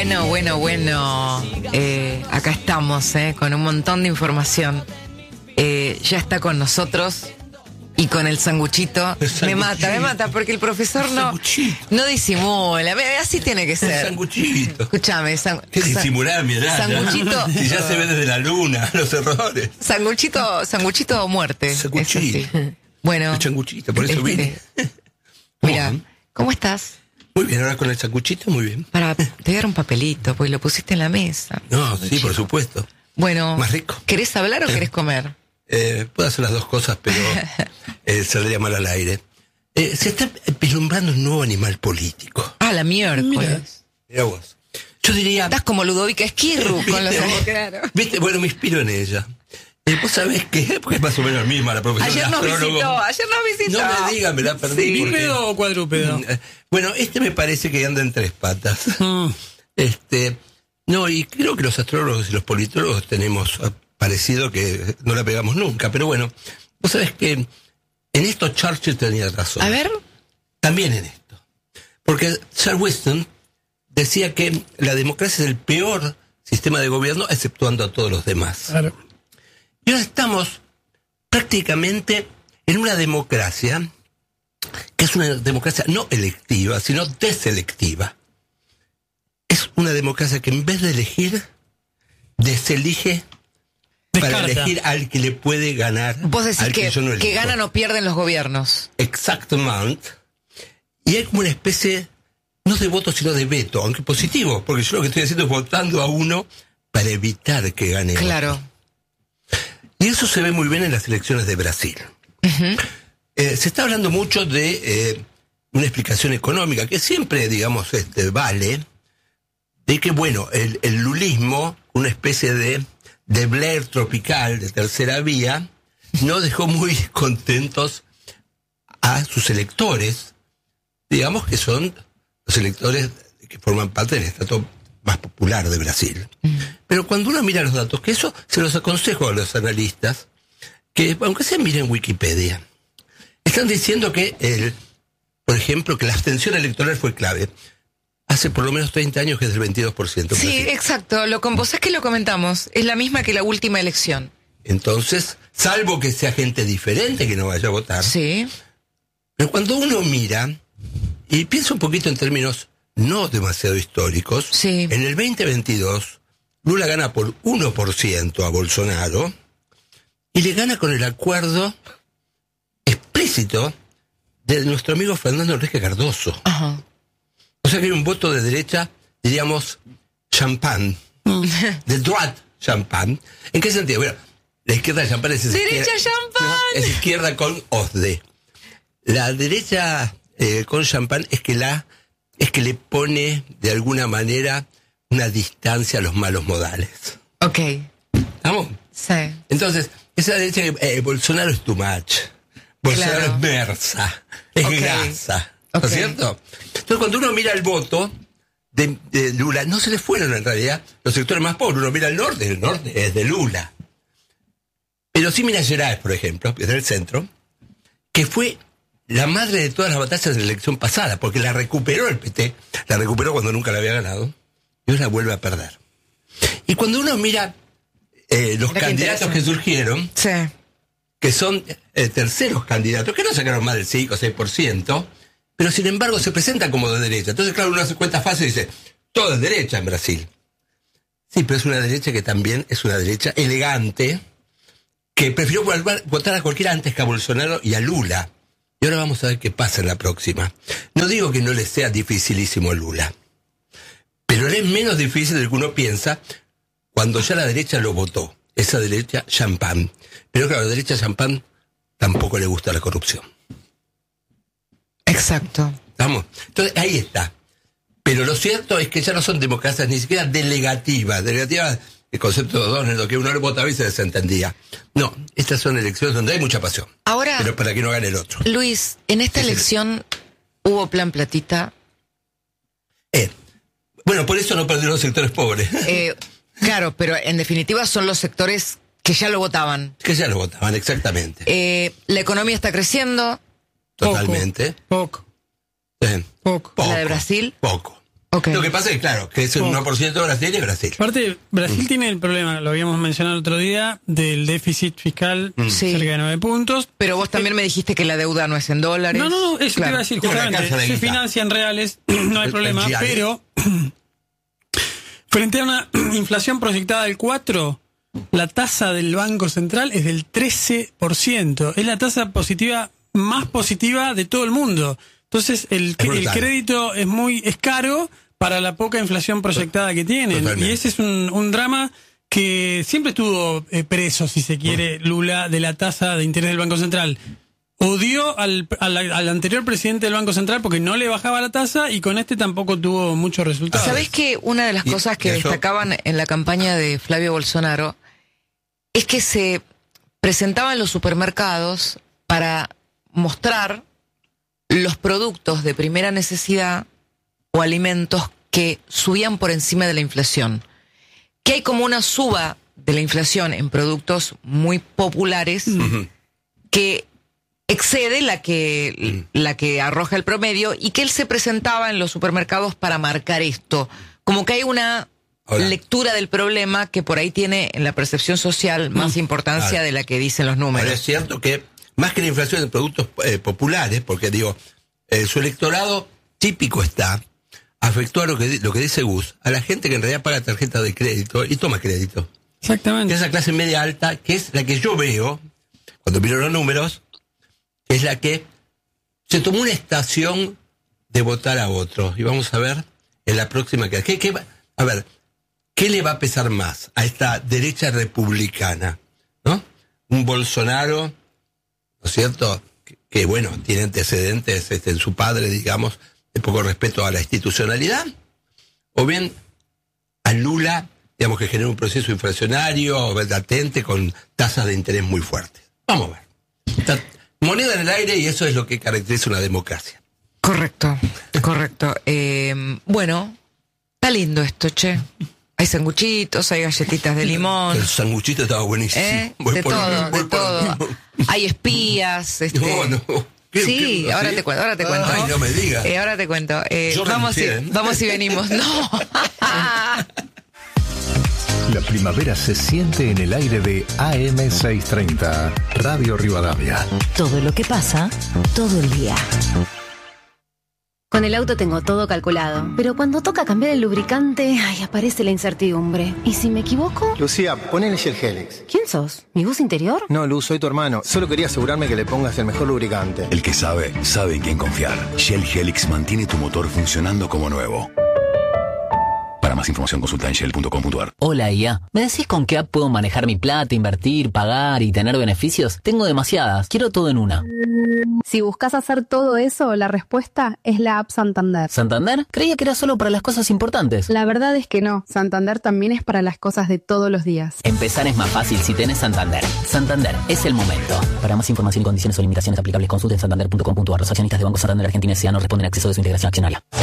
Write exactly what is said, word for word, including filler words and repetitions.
Bueno, bueno, bueno. Eh, acá estamos, eh, con un montón de información. Eh, ya está con nosotros y con el sanguchito. El me sanguchito. mata, me mata, porque el profesor El no, sanguchito. no disimula. Ve, Así tiene que El ser. sanguchito. Escúchame, san, ¿Qué san- disimular, mirá? sanguchito. Si ya se ve desde la luna, los errores. sanguchito, sanguchito o muerte. Sanguchito. Es así. Bueno, El sanguchito, por eso este, vine. mira, Bueno, ¿cómo estás? muy bien, ahora con el sanguchito, muy bien. Para, te voy a dar un papelito, porque lo pusiste en la mesa. No, sí, por supuesto. Bueno, Más rico. ¿querés hablar o querés comer? Eh, puedo hacer las dos cosas, pero eh, saldría mal al aire. Eh, se está vislumbrando un nuevo animal político. Ah, la miércoles. Mira vos. Yo diría... Estás como Ludovica Esquirru con los... ¿Viste? Claro. ¿Viste? Bueno, me inspiro en ella. Eh, ¿Vos sabés qué? Porque es más o menos la misma la profesora. Ayer de nos astrólogo. visitó, ayer nos visitó. No me digan, me la perdí. Sí. porque- ¿Bípedo o cuadrúpedo? Eh, Bueno, este me parece que anda en tres patas. Mm. Este, no, y creo que los astrólogos y los politólogos tenemos ah, parecido que no la pegamos nunca. Pero bueno, vos sabés que en esto Churchill tenía razón. A ver, También en esto. Porque Sir Winston decía que la democracia es el peor sistema de gobierno, exceptuando a todos los demás. Claro. Y ahora estamos prácticamente en una democracia que es una democracia no electiva, sino deselectiva. Es una democracia que en vez de elegir, deselige para Descarta. elegir al que le puede ganar. vos decís al que, yo no que elijo. ganan o pierden los gobiernos. Exactamente. Y hay como una especie, no de voto, sino de veto, aunque positivo, porque yo lo que estoy haciendo es votando a uno para evitar que gane otro. Claro. Y eso se ve muy bien en las elecciones de Brasil. Eh, se está hablando mucho de eh, una explicación económica, que siempre, digamos, este, vale, de que, bueno, el, el lulismo, una especie de, de Blair tropical, de tercera vía, no dejó muy contentos a sus electores, digamos que son los electores que forman parte del estrato más popular de Brasil. Pero cuando uno mira los datos, que eso se los aconsejo a los analistas, que aunque se miren Wikipedia, están diciendo que, el, por ejemplo, que la abstención electoral fue clave. Hace por lo menos treinta años que es del veintidós por ciento. en Sí, Brasil. exacto. Lo con vos es que lo comentamos. Es la misma que la última elección. Entonces, salvo que sea gente diferente que no vaya a votar, Sí. pero cuando uno mira, y piensa un poquito en términos no demasiado históricos, Sí. en el veinte veintidós, Lula gana por uno por ciento a Bolsonaro, y le gana con el acuerdo explícito de nuestro amigo Fernando Enrique Cardoso. Ajá. O sea que hay un voto de derecha, diríamos, champán, de droite champán. ¿En qué sentido? Bueno, la izquierda champán es esa Derecha izquierda- champán. es izquierda con osde. La derecha eh, con champán es que la es que le pone de alguna manera una distancia a los malos modales. Ok. ¿Estamos? Sí. Entonces, esa derecha que eh, Bolsonaro es too much. Bolsonaro Claro. es mersa, es Ok. grasa. ¿No Ok. es cierto? Entonces, cuando uno mira el voto de, de Lula, no se le fueron en realidad los sectores más pobres. Uno mira el norte, el norte es de Lula. Pero sí mira Gerais, por ejemplo, que es del centro, que fue la madre de todas las batallas de la elección pasada, porque la recuperó el P T, la recuperó cuando nunca la había ganado, y ahora la vuelve a perder. Y cuando uno mira eh, los Mira qué candidatos que interesante. surgieron, Sí. que son eh, terceros candidatos, que no sacaron más del cinco o seis por ciento, pero sin embargo se presentan como de derecha. Entonces, claro, uno hace cuenta fácil y dice, todo es derecha en Brasil. Sí, pero es una derecha que también es una derecha elegante, que prefirió volver- votar a cualquiera antes que a Bolsonaro y a Lula. Y ahora vamos a ver qué pasa en la próxima. No digo que no le sea dificilísimo a Lula, pero le es menos difícil de lo que uno piensa cuando ya la derecha lo votó. Esa derecha champán. Pero claro, a la derecha champán tampoco le gusta la corrupción. Exacto. ¿Estamos? Entonces, ahí está. Pero lo cierto es que ya no son democracias ni siquiera delegativas. Delegativas, el concepto de Donald, lo que uno le votaba y se desentendía. No, estas son elecciones donde hay mucha pasión. Ahora, Pero para que no gane el otro. Luis, en esta Sí, sí. elección hubo plan platita. Eh, bueno, por eso no perdieron los sectores pobres. Eh, claro, pero en definitiva son los sectores que ya lo votaban. Que ya lo votaban, exactamente. Eh, la economía está creciendo. Totalmente. Poco. Eh, Poco. poco. ¿La de Brasil? Poco. Okay. Lo que pasa es que, claro, crece un Oh. uno por ciento de Brasil y Brasil. Aparte, Brasil Mm. tiene el problema, lo habíamos mencionado el otro día, del déficit fiscal Mm. Sí. cerca de nueve puntos. Pero vos también me dijiste que la deuda no es en dólares. No, no, no, eso Claro. te iba a decir, Como la justamente, casa de se guita. financian reales, no hay El- problema, el G I A. pero frente a una inflación proyectada del cuatro, la tasa del Banco Central es del trece por ciento. Es la tasa positiva más positiva de todo el mundo. Entonces, el, Es el brutal. crédito es muy es caro para la poca inflación proyectada que tienen. Totalmente. Y ese es un, un drama que siempre estuvo eh, preso, si se quiere, Lula, de la tasa de interés del Banco Central. Odió al, al, al anterior presidente del Banco Central porque no le bajaba la tasa y con este tampoco tuvo muchos resultados. ¿Sabés que una de las Y- cosas que y eso- destacaban en la campaña de Flavio Bolsonaro es que se presentaban los supermercados para mostrar los productos de primera necesidad o alimentos que subían por encima de la inflación? Que hay como una suba de la inflación en productos muy populares Ujú. que excede la que, la que arroja el promedio, y que él se presentaba en los supermercados para marcar esto. Como que hay una Ahora. lectura del problema que por ahí tiene en la percepción social más importancia Claro. de la que dicen los Ahora números. es cierto que, más que la inflación de productos eh, populares, porque digo, eh, su electorado típico está, afectó a lo que, di- lo que dice Gus, a la gente que en realidad paga tarjeta de crédito y toma crédito. Que Exactamente. es esa clase media alta, que es la que yo veo, cuando miro los números, es la que se tomó una estación de votar a otro. Y vamos a ver en la próxima que... ¿qué, qué va- a ver, ¿qué le va a pesar más a esta derecha republicana? ¿No? Un Bolsonaro, ¿no es cierto? Que, que, bueno, tiene antecedentes este, en su padre, digamos, de poco respeto a la institucionalidad. O bien a Lula, digamos, que genera un proceso inflacionario latente con tasas de interés muy fuertes. Vamos a ver. Está moneda en el aire, y eso es lo que caracteriza una democracia. Correcto, correcto. Eh, bueno, está lindo esto, che. Hay sanguchitos, hay galletitas de limón. El sanguchito estaba buenísimo. ¿Eh? Voy De por- todo, voy de por- todo. Hay espías. Este... No, no. ¿Qué- Sí, qué- ahora ¿sí? te cuento, ahora te cuento. Ay, no me digas. Eh, ahora te cuento. Eh, Yo vamos, y, renuncié, ¿eh? vamos y venimos. No. La primavera se siente en el aire de A M seiscientos treinta, Radio Rivadavia. Todo lo que pasa, todo el día. Con el auto tengo todo calculado, pero cuando toca cambiar el lubricante, ay, aparece la incertidumbre. ¿Y si me equivoco? Lucía, ponele Shell Helix. ¿Quién sos? ¿Mi voz interior? No, Luz, soy tu hermano. Solo quería asegurarme que le pongas el mejor lubricante. El que sabe, sabe en quién confiar. Shell Helix mantiene tu motor funcionando como nuevo. Para más información consulta en shell punto com punto a r. Hola I A, ¿me decís con qué app puedo manejar mi plata, invertir, pagar y tener beneficios? Tengo demasiadas, quiero todo en una. Si buscas hacer todo eso, la respuesta es la app Santander. ¿Santander? Creía que era solo para las cosas importantes. La verdad es que no, Santander también es para las cosas de todos los días. Empezar es más fácil si tenés Santander. Santander, es el momento. Para más información y condiciones o limitaciones aplicables, consulten santander punto com punto a r. Los accionistas de Banco Santander Argentina S A no responden a acceso de su integración accionaria.